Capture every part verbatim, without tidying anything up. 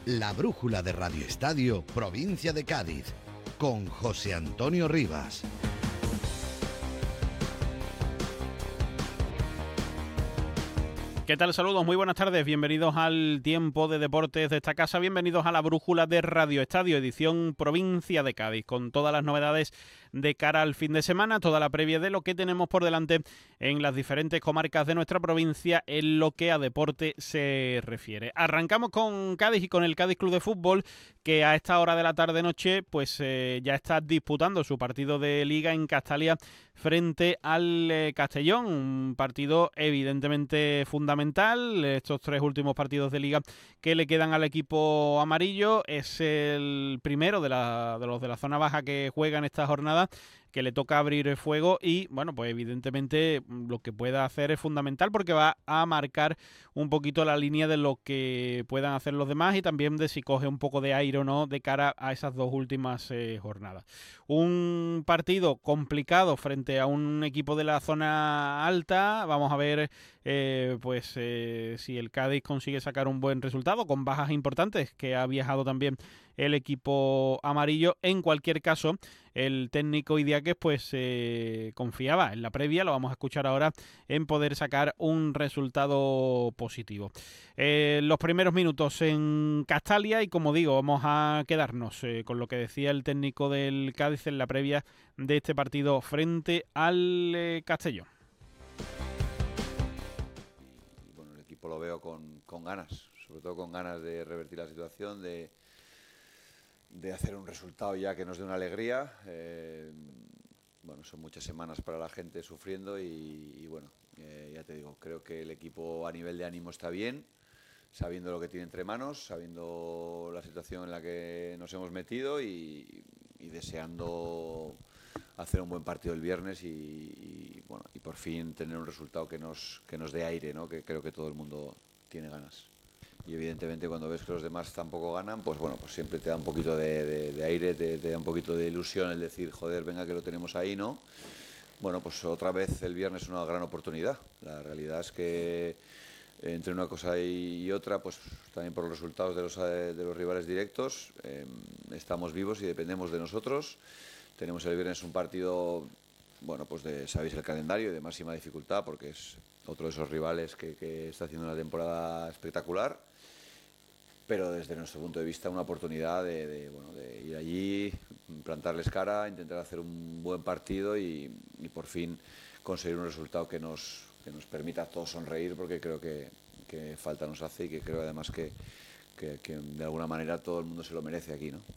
La brújula de Radio Estadio, provincia de Cádiz, con José Antonio Rivas. ¿Qué tal? Saludos, muy buenas tardes, bienvenidos al tiempo de deportes de esta casa, bienvenidos a la brújula de Radio Estadio, edición provincia de Cádiz, con todas las novedades de cara al fin de semana, toda la previa de lo que tenemos por delante en las diferentes comarcas de nuestra provincia en lo que a deporte se refiere. Arrancamos con Cádiz y con el Cádiz Club de Fútbol, que a esta hora de la tarde-noche pues eh, ya está disputando su partido de Liga en Castalia frente al eh, Castellón, un partido evidentemente fundamental. Estos tres últimos partidos de Liga que le quedan al equipo amarillo, es el primero de, la, de los de la zona baja que juega en esta jornada, que le toca abrir el fuego y, bueno, pues evidentemente lo que pueda hacer es fundamental porque va a marcar un poquito la línea de lo que puedan hacer los demás y también de si coge un poco de aire o no de cara a esas dos últimas eh, jornadas. Un partido complicado frente a un equipo de la zona alta. Vamos a ver eh, pues eh, si el Cádiz consigue sacar un buen resultado con bajas importantes que ha viajado también el equipo amarillo. En cualquier caso, el técnico Idiáquez pues eh, confiaba en la previa, lo vamos a escuchar ahora, en poder sacar un resultado positivo. Eh, los primeros minutos en Castalia y, como digo, vamos a quedarnos eh, con lo que decía el técnico del Cádiz en la previa de este partido frente al eh, Castellón. Bueno, el equipo lo veo con, con ganas, sobre todo con ganas de revertir la situación, de de hacer un resultado ya que nos dé una alegría. Eh, bueno, son muchas semanas para la gente sufriendo y, y bueno, eh, ya te digo, creo que el equipo a nivel de ánimo está bien, sabiendo lo que tiene entre manos, sabiendo la situación en la que nos hemos metido y, y deseando hacer un buen partido el viernes y, y bueno, y por fin tener un resultado que nos, que nos dé aire, ¿no? Que creo que todo el mundo tiene ganas. Y evidentemente cuando ves que los demás tampoco ganan, pues bueno, pues siempre te da un poquito de, de, de aire, te, te da un poquito de ilusión el decir, joder, venga que lo tenemos ahí, ¿no? Bueno, pues otra vez el viernes es una gran oportunidad. La realidad es que entre una cosa y otra, pues también por los resultados de los, de los rivales directos, eh, estamos vivos y dependemos de nosotros. Tenemos el viernes un partido, bueno, pues de, sabéis el calendario, de máxima dificultad, porque es otro de esos rivales que, que está haciendo una temporada espectacular. Pero desde nuestro punto de vista una oportunidad de, de, bueno, de ir allí, plantarles cara, intentar hacer un buen partido y, y por fin conseguir un resultado que nos, que nos permita a todos sonreír, porque creo que, que falta nos hace y que creo además que, que, que de alguna manera todo el mundo se lo merece aquí, ¿no?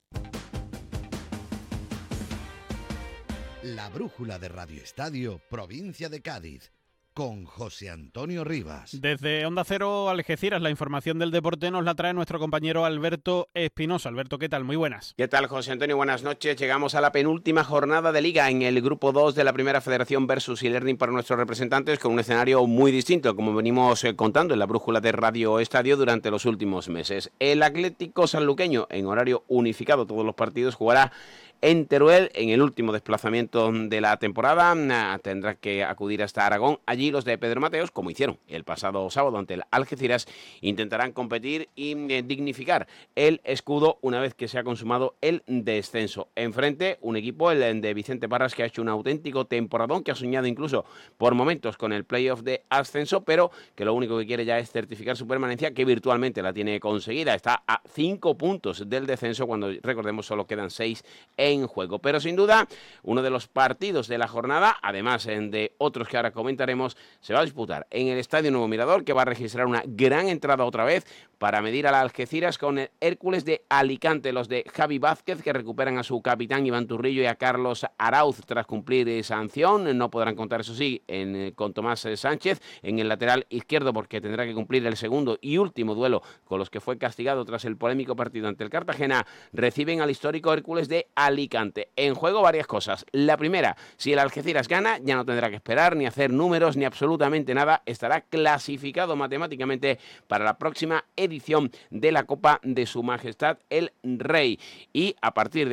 La brújula de Radio Estadio, provincia de Cádiz, con José Antonio Rivas. Desde Onda Cero Algeciras, la información del deporte nos la trae nuestro compañero Alberto Espinosa. Alberto, ¿qué tal? Muy buenas. ¿Qué tal, José Antonio? Buenas noches. Llegamos a la penúltima jornada de Liga en el Grupo dos de la Primera Federación versus e-Learning para nuestros representantes, con un escenario muy distinto, como venimos contando en la brújula de Radio Estadio durante los últimos meses. El Atlético Sanluqueño, en horario unificado todos los partidos, jugará en Teruel en el último desplazamiento de la temporada. Tendrá que acudir hasta Aragón. Allí los de Pedro Mateos, como hicieron el pasado sábado ante el Algeciras, intentarán competir y dignificar el escudo una vez que se ha consumado el descenso. Enfrente, un equipo, el de Vicente Parras, que ha hecho un auténtico temporadón, que ha soñado incluso por momentos con el playoff de ascenso, pero que lo único que quiere ya es certificar su permanencia, que virtualmente la tiene conseguida. Está a cinco puntos del descenso, cuando recordemos solo quedan seis en juego. Pero sin duda, uno de los partidos de la jornada, además de otros que ahora comentaremos, se va a disputar en el Estadio Nuevo Mirador, que va a registrar una gran entrada otra vez para medir a la Algeciras con el Hércules de Alicante, los de Javi Vázquez, que recuperan a su capitán Iván Turrillo y a Carlos Arauz tras cumplir sanción. No podrán contar, eso sí, en, con Tomás Sánchez en el lateral izquierdo, porque tendrá que cumplir el segundo y último duelo con los que fue castigado tras el polémico partido ante el Cartagena. Reciben al histórico Hércules de Alicante. En juego varias cosas. La primera, si el Algeciras gana, ya no tendrá que esperar ni hacer números ni absolutamente nada. Estará clasificado matemáticamente para la próxima edición de la Copa de Su Majestad el Rey. Y a partir de ahí,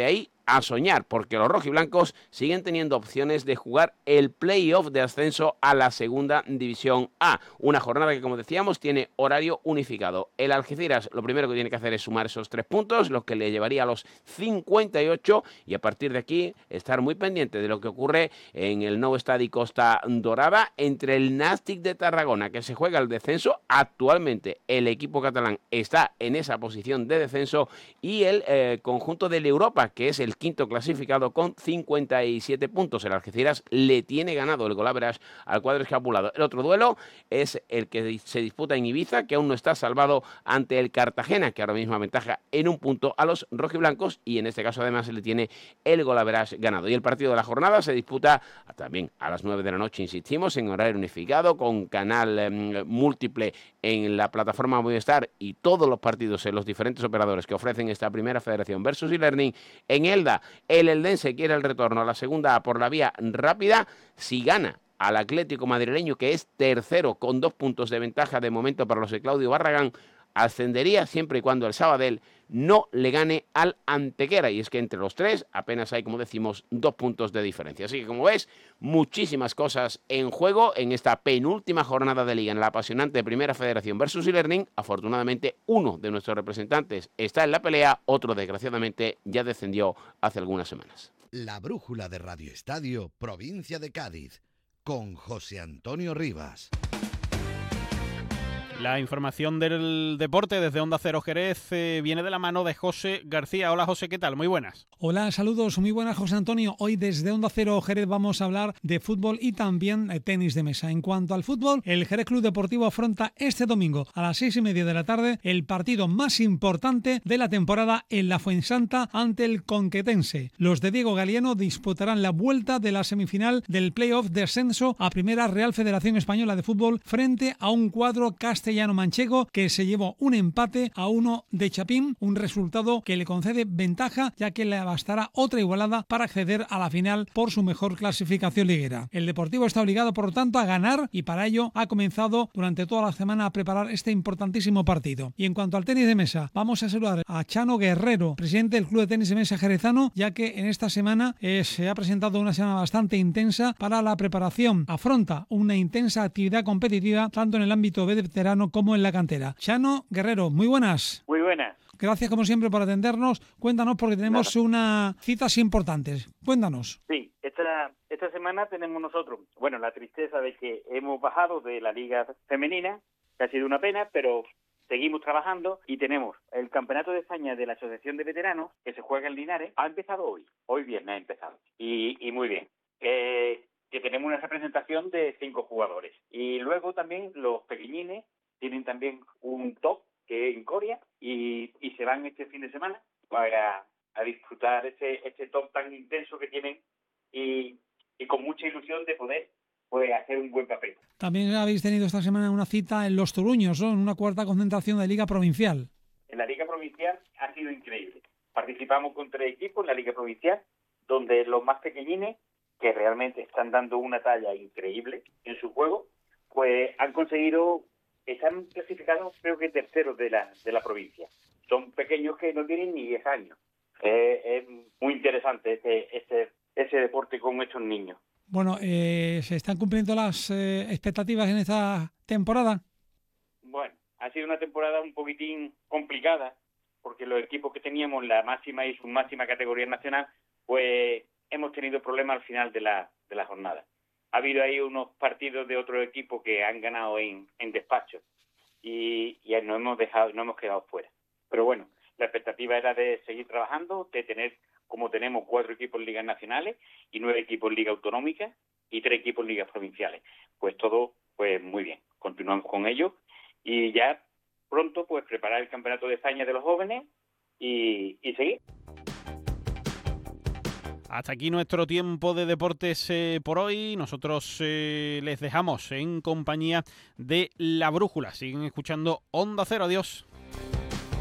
a soñar, porque los rojiblancos siguen teniendo opciones de jugar el playoff de ascenso a la segunda división A. Una jornada que, como decíamos, tiene horario unificado. El Algeciras lo primero que tiene que hacer es sumar esos tres puntos, lo que le llevaría a los cincuenta y ocho, y a partir de aquí estar muy pendiente de lo que ocurre en el Nou Estadi Costa Dorada entre el Nàstic de Tarragona, que se juega el descenso. Actualmente el equipo catalán está en esa posición de descenso, y el eh, conjunto del Europa, que es el quinto clasificado con cincuenta y siete puntos. El Algeciras le tiene ganado el golaveraje al cuadro escapulado. El otro duelo es el que se disputa en Ibiza, que aún no está salvado ante el Cartagena, que ahora mismo aventaja en un punto a los rojiblancos, y en este caso además se le tiene el golaveraje ganado. Y el partido de la jornada se disputa también a las nueve de la noche, insistimos, en horario unificado, con canal eh, múltiple en la plataforma Movistar, y todos los partidos en los diferentes operadores que ofrecen esta primera federación versus e-learning. En Elda, el eldense quiere el retorno a la segunda A por la vía rápida. Si gana al Atlético madrileño, que es tercero con dos puntos de ventaja de momento para los de Claudio Barragán, ascendería siempre y cuando el Sabadell no le gane al Antequera, y es que entre los tres apenas hay, como decimos, dos puntos de diferencia. Así que, como ves, muchísimas cosas en juego en esta penúltima jornada de liga en la apasionante Primera Federación versus e-learning. Afortunadamente, uno de nuestros representantes está en la pelea, otro desgraciadamente ya descendió hace algunas semanas. La brújula de Radio Estadio, provincia de Cádiz, con José Antonio Rivas. La información del deporte desde Onda Cero Jerez eh, viene de la mano de José García. Hola José, ¿qué tal? Muy buenas. Hola, saludos, muy buenas José Antonio. Hoy desde Onda Cero Jerez vamos a hablar de fútbol y también de tenis de mesa. En cuanto al fútbol, el Jerez Club Deportivo afronta este domingo a las seis y media de la tarde el partido más importante de la temporada en la Fuensanta ante el Conquetense. Los de Diego Galiano disputarán la vuelta de la semifinal del playoff de ascenso a Primera Real Federación Española de Fútbol frente a un cuadro castellano manchego que se llevó un empate a uno de Chapín, un resultado que le concede ventaja, ya que le bastará otra igualada para acceder a la final por su mejor clasificación liguera. El Deportivo está obligado, por lo tanto, a ganar, y para ello ha comenzado durante toda la semana a preparar este importantísimo partido. Y en cuanto al tenis de mesa, vamos a saludar a Chano Guerrero, presidente del Club de Tenis de Mesa Jerezano, ya que en esta semana eh, se ha presentado una semana bastante intensa para la preparación. Afronta una intensa actividad competitiva tanto en el ámbito veterano como en la cantera. Chano Guerrero, muy buenas. Muy buenas. Gracias como siempre por atendernos. Cuéntanos, porque tenemos Nada. unas citas importantes. Cuéntanos. Sí, esta, esta semana tenemos nosotros, bueno, la tristeza de que hemos bajado de la Liga Femenina, que ha sido una pena, pero seguimos trabajando, y tenemos el Campeonato de España de la Asociación de Veteranos, que se juega en Linares. Ha empezado hoy, hoy viernes ha empezado, y, y muy bien. Eh, que tenemos una representación de cinco jugadores. Y luego también los pequeñines tienen también un top que es en Coria, y, y se van este fin de semana para a disfrutar este, este top tan intenso que tienen, y, y con mucha ilusión de poder pues, hacer un buen papel. También habéis tenido esta semana una cita en Los Toruños, ¿no? En una cuarta concentración de Liga Provincial. En la Liga Provincial ha sido increíble. Participamos con tres equipos en la Liga Provincial, donde los más pequeñines, que realmente están dando una talla increíble en su juego, pues han conseguido, están clasificados creo que terceros de la de la provincia. Son pequeños que no tienen ni diez años. Eh, es muy interesante este, este, ese deporte con estos niños. Bueno, eh, ¿se están cumpliendo las eh, expectativas en esta temporada? Bueno, ha sido una temporada un poquitín complicada, porque los equipos que teníamos, la máxima y submáxima categoría nacional, pues hemos tenido problemas al final de la, de la jornada. Ha habido ahí unos partidos de otros equipos que han ganado en, en despacho, y, y nos hemos dejado, no hemos quedado fuera. Pero bueno, la expectativa era de seguir trabajando, de tener, como tenemos, cuatro equipos en ligas nacionales y nueve equipos en liga autonómica y tres equipos en ligas provinciales. Pues todo, pues muy bien. Continuamos con ello, y ya pronto pues preparar el Campeonato de España de los jóvenes y, y seguir. Hasta aquí nuestro tiempo de deportes eh, por hoy. Nosotros eh, les dejamos en compañía de La Brújula. Siguen escuchando Onda Cero. Adiós.